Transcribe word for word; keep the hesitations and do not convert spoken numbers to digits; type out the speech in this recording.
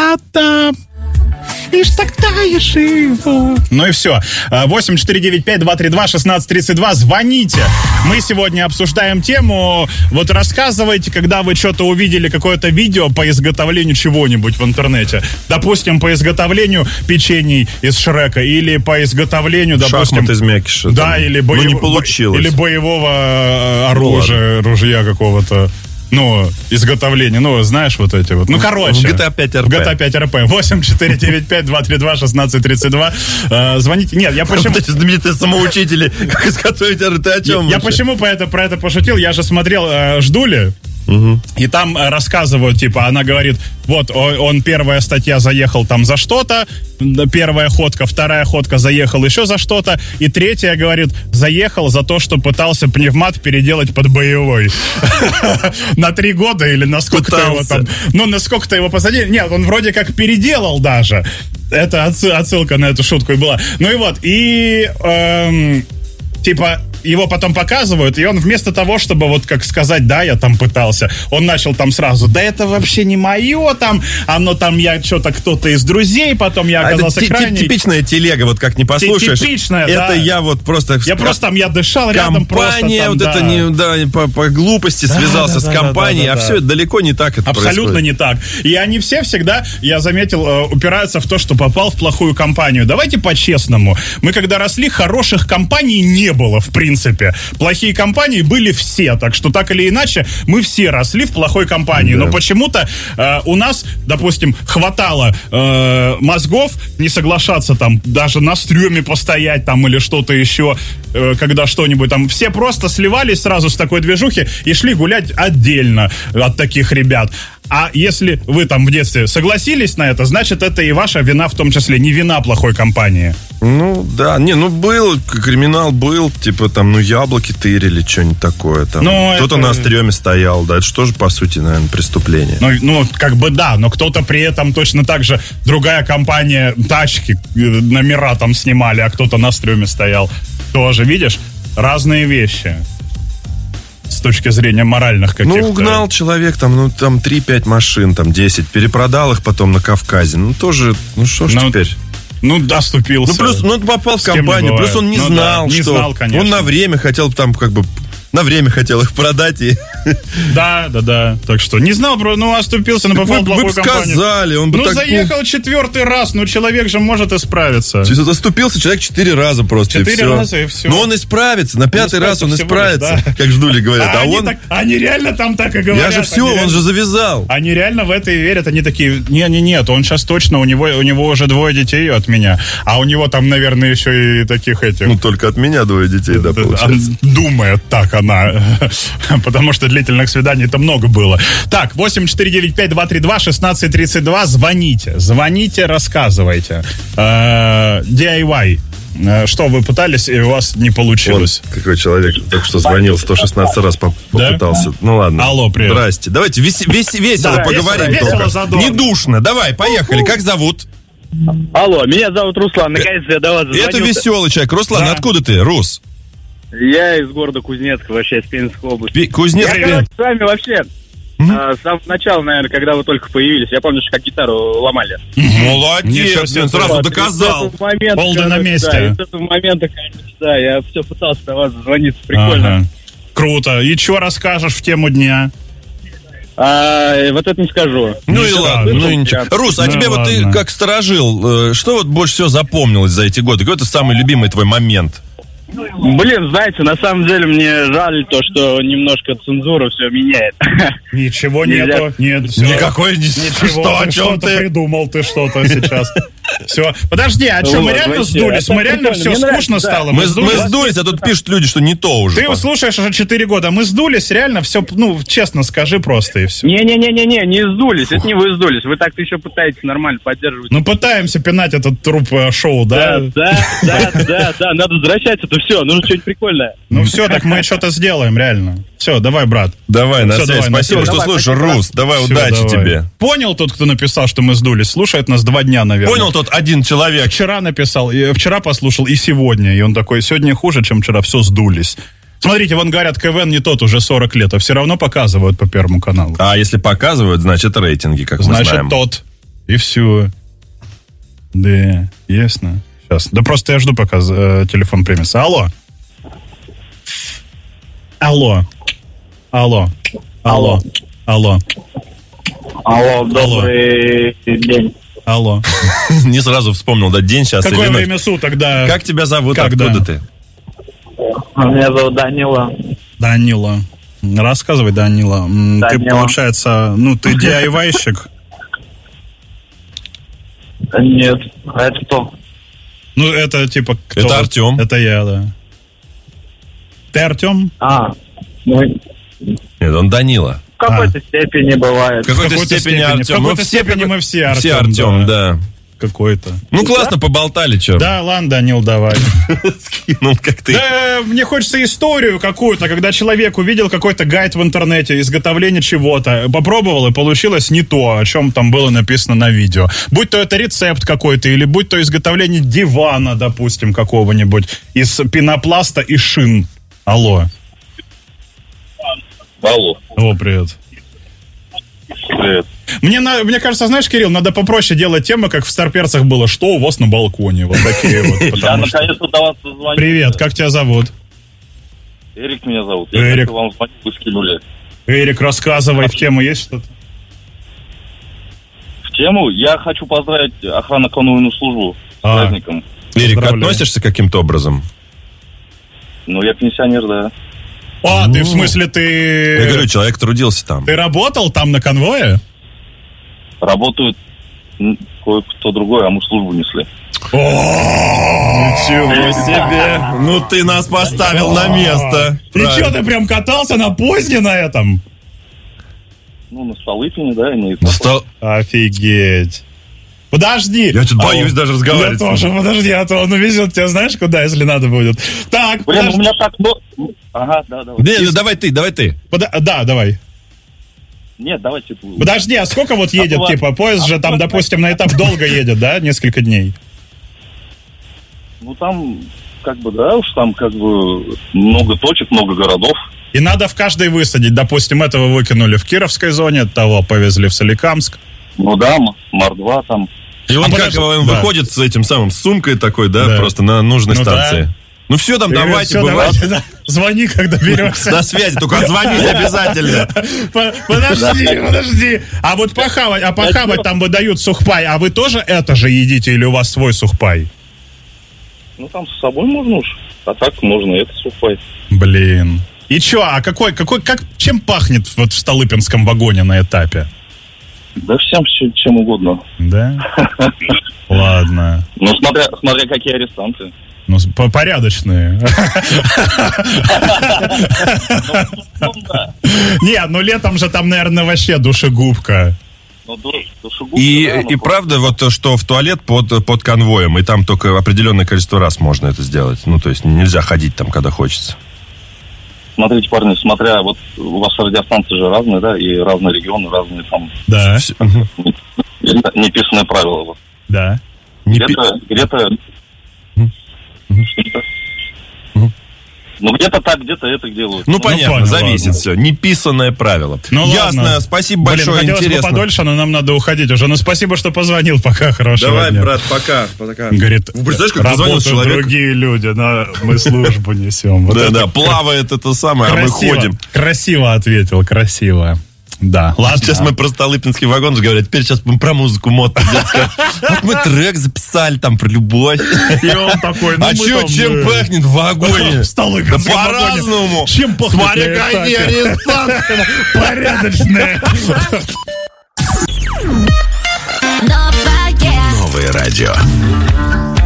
а там... И ж тогда и живу. Ну и все. восемь четыре девять пять два три два шестнадцать тридцать два. Звоните. Мы сегодня обсуждаем тему. Вот рассказывайте, когда вы что-то увидели, какое-то видео по изготовлению чего-нибудь в интернете. Допустим, по изготовлению печений из Шрека. Или по изготовлению, допустим... Шахмат из мякиша. Да, там. Или, боев... ну, не получилось. или боевого оружия, ну, ружья какого-то. Ну, изготовление, ну, знаешь, вот эти вот. Ну, короче. В джи ти эй пять эр пи. В джи ти эй пять эр пи. восемь четыре девять пять два три два шестнадцать тридцать два. Э, звоните. Нет, я почему... Вот эти знаменитые самоучители, как изготовить эр пи, ты о чем? Я, я почему по это, про это пошутил? Я же смотрел э, «Ждули». Угу. И там рассказывают, типа, она говорит, вот, он, он первая статья заехал там за что-то, первая ходка, вторая ходка заехал еще за что-то, и третья, говорит, заехал за то, что пытался пневмат переделать под боевой. На три года или на сколько-то его там, ну, на сколько-то его посадили. Нет, он вроде как переделал даже. Это отсылка на эту шутку и была. Ну и вот, и типа... Его потом показывают, и он вместо того, чтобы вот как сказать, да, я там пытался, он начал там сразу, да это вообще не мое там, оно там я что-то кто-то из друзей, потом я оказался а крайний. Типичная телега, вот как не послушаешь. Типичная, это да. я вот просто... Я просто там, я дышал рядом просто. Компания, вот да. это не, да, по, по глупости да, связался да, с компанией, да, да, да, а все да. это далеко не так это абсолютно происходит. не так. И они все всегда, я заметил, упираются в то, что попал в плохую компанию. Давайте по-честному. Мы когда росли, хороших компаний не было, в принципе. Плохие компании были все, так что так или иначе мы все росли в плохой компании, да. Но почему-то э, у нас, допустим, хватало э, мозгов не соглашаться там даже на стрёме постоять там или что-то еще, э, когда что-нибудь там, все просто сливались сразу с такой движухи и шли гулять отдельно от таких ребят. А если вы там в детстве согласились на это, значит, это и ваша вина в том числе, не вина плохой компании. Ну, да, не, ну, был, криминал был, типа, там, ну, яблоки тырили, что-нибудь такое, там. Но кто-то это... на стреме стоял, да, это что же, по сути, наверное, преступление. Ну, ну, как бы, да, но кто-то при этом точно так же, другая компания, тачки, номера там снимали, а кто-то на стреме стоял. Тоже, видишь, разные вещи. С точки зрения моральных каких-то. Ну, угнал человек там, ну, там три-пять машин, там десять, перепродал их потом на Кавказе. Ну, тоже, ну, что ж ну, теперь? Ну, доступился. Ну, плюс, ну, он попал в компанию, плюс он не ну, знал, да, не что... знал, конечно. Он на время хотел там, как бы, на время хотел их продать и... Да, да, да. Так что не знал, ну, оступился, но попал в плохую компанию. Вы бы сказали, он бы ну, так... Ну, заехал четвертый раз, ну, человек же может исправиться. Оступился человек четыре раза просто, Четыре раза, и все. Но он исправится, на пятый раз он исправится, лишь, да. Как Ждули говорят. А, а они, он... так, они реально там так и говорят. Я же все, реально, он же завязал. Они реально в это и верят, они такие, не-не-нет, он сейчас точно, у него, у него уже двое детей от меня, а у него там, наверное, еще и таких этих... Ну, только от меня двое детей, да, получается. Думает так она, потому что длительных свиданий-то много было. Так, восемь четыре девять пять два три два шестнадцать тридцать два, звоните, звоните, рассказывайте. ди ай вай. Что, вы пытались, и у вас не получилось? Вот, какой человек только что звонил, сто шестнадцать раз попытался. Да? Ну ладно. Алло, привет. Здрасте. Давайте вес, вес, весело да, поговорим. Весело, весело не душно. Давай, поехали. Как зовут? Алло, меня зовут Руслан. Наконец-то я до вас звоню. Это веселый человек. Руслан, да. Откуда ты, Рус? Я из города Кузнецк, вообще, из Пензенской области. Пи- Кузнецк. Я, короче, с вами вообще... Mm-hmm. А, с самого начала, наверное, когда вы только появились, я помню, что как гитару ломали. Молодец, он сразу доказал. Полда на месте. Да, из этого момента, конечно, да, я все пытался до вас звониться, прикольно. Ага. Круто. И что расскажешь в тему дня? А, вот это не скажу. Ну и ладно, ну и ничего. Рус, а ну тебе вот ты как сторожил, что вот больше всего запомнилось за эти годы? Какой-то самый любимый твой момент? Блин, знаете, на самом деле мне жаль то, что немножко цензура все меняет. Ничего нету, нет, все. Никакой, ничего, что, о чем ты придумал, ты что-то сейчас. Все. Подожди, а что, мы реально сдулись? Мы реально все скучно стало? Мы сдулись, а тут пишут люди, что не то уже. Ты слушаешь уже четыре года, мы сдулись, реально все, ну, честно скажи просто и все. Не-не-не-не, не сдулись, это не вы сдулись, вы так-то еще пытаетесь нормально поддерживать. Ну, пытаемся пинать этот труп шоу, да? Да, да, да, да, да, надо возвращать это все, нужно что-нибудь прикольное. Ну все, так мы что-то сделаем, реально. Все, давай, брат. Давай, на все, связь. Давай, спасибо, на что давай, слушаешь, Рус. Давай, все, удачи давай. тебе. Понял тот, кто написал, что мы сдулись? Слушает нас два дня, наверное. Понял тот один человек. Вчера написал, и вчера послушал, и сегодня. И он такой, сегодня хуже, чем вчера, все сдулись. Смотрите, вон говорят, КВН не тот уже сорок лет, а все равно показывают по Первому каналу. А если показывают, значит рейтинги, как значит, мы знаем. Значит, тот. И все. Да, ясно. Сейчас. Да просто я жду, пока э, телефон примется. Алло. Алло. Алло. Алло. Алло. Алло, добрый Алло. день. Алло. Не сразу вспомнил, да, день сейчас. Какое время суток, да. Как тебя зовут, Когда? откуда ты? Меня зовут Данила. Данила. Рассказывай, Данила. Данила. Ты, получается, ну, ты ди ай вай-щик? Нет, а это кто? Ну, это типа... Кто? Это Артем. Это я, да. Ты Артем? А, ну... Нет, он Данила. В какой-то а. степени бывает. В какой-то, в какой-то степени, степени Артем. В какой-то все, степени мы все Артем. Все Артем, да. да. Какой-то. Ну, классно, поболтали, что. Да, ладно, Данил, давай. Скинул, как ты. Да, мне хочется историю какую-то, когда человек увидел какой-то гайд в интернете, изготовление чего-то, попробовал, и получилось не то, о чем там было написано на видео. Будь то это рецепт какой-то, или будь то изготовление дивана, допустим, какого-нибудь, из пенопласта и шин. Алло. Алло. О, привет. Привет. Мне, на, мне кажется, знаешь, Кирилл, надо попроще делать темы, как в Старперцах было. Что у вас на балконе? Вот такие вот. Я наконец-то до вас позвонил. Привет, как тебя зовут? Эрик меня зовут. Эрик. Я вам звонил, вы скинули. Эрик, рассказывай, в тему есть что-то? В тему? Я хочу поздравить охранно-конвойную службу с а. праздником. Эрик, относишься каким-то образом? Ну, я пенсионер, да. А, ты в смысле ты... Я говорю, человек трудился там. Ты работал там на конвое? Работают кое-кто другой, а мы службу несли. Ничего себе! Ну ты нас поставил на место. И что, ты прям катался на поезде на этом? Ну, на Столыпине, да. Офигеть. Подожди. Я что-то боюсь даже разговаривать. Я тоже, подожди, а то он увезет тебя, знаешь, куда, если надо будет. Так, Блин, подожди. У меня так... Ага, да, давай. Не, ну, давай ты, давай ты. Под... Да, давай. Нет, давайте. Подожди, а сколько вот едет, а типа, поезд а же там, допустим, на этап долго едет, да, несколько дней? Ну, там, как бы, да, уж там, как бы, много точек, много городов. И надо в каждой высадить, допустим, этого выкинули в Кировской зоне, того повезли в Соликамск. Ну да, Мар-два там. И он а как подожди, он да. выходит с этим самым сумкой такой, да, да. просто на нужной ну, станции. Да. Ну все там, Привет, давайте, все, давайте да. Звони, когда берешься. До связи, только отзвонись обязательно. Подожди, подожди. А вот похавать, а похавать там выдают сухпай, а вы тоже это же едите или у вас свой сухпай? Ну там с собой можно уж, а так можно это сухпай. Блин. И чё, а какой, какой, как, чем пахнет вот в Столыпинском вагоне на этапе? Да всем чем угодно. Да? Ладно. Ну, смотря, смотря какие арестанты. Ну, порядочные. Нет, ну летом же там, наверное, вообще душегубка. И, и правда, вот то, что в туалет под, под конвоем, и там только определенное количество раз можно это сделать. Ну, то есть нельзя ходить там, когда хочется. Смотрите, парни, смотря, вот у вас радиостанции же разные, да, и разные регионы, разные там... Да. Неписанное правило. Вот. Да. Где-то... где-то... Ну, где-то так, где-то это делают. Ну, ну понятно, понял, зависит ладно. Все. Неписанное правило. Ну, ясно, ладно. Спасибо Блин, большое, хотелось интересно. бы подольше, но нам надо уходить уже. Ну, спасибо, что позвонил. Пока, хорошего Давай, дня. брат, пока. пока. Говорит, ну, представляешь, как позвонил человек? Другие люди, но мы службу несем. Да-да, плавает это самое, а мы ходим. Красиво ответил, красиво. Да, ладно. Сейчас мы про Столыпинский вагон же говорят. Теперь сейчас мы про музыку мод. Вот мы трек записали там про любовь. И он такой, ну а что, чем пахнет в вагоне? В Столыпинском вагоне. По-разному. Чем пахнет? Смотри, какие арестанты. Порядочные.